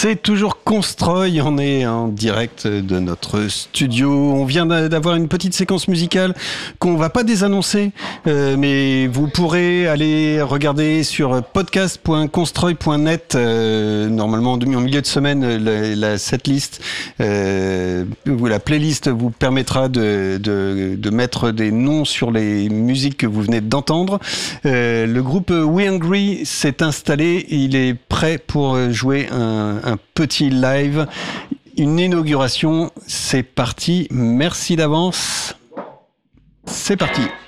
C'est toujours Constroy, on est en direct de notre studio. On vient d'avoir une petite séquence musicale qu'on va pas désannoncer, mais vous pourrez aller regarder sur podcast.constroy.net. Normalement, en milieu de semaine, la setlist, la playlist vous permettra de mettre des noms sur les musiques que vous venez d'entendre. Le groupe We Hungry s'est installé, il est prêt pour jouer un petit live, une inauguration. C'est parti, merci d'avance. C'est parti.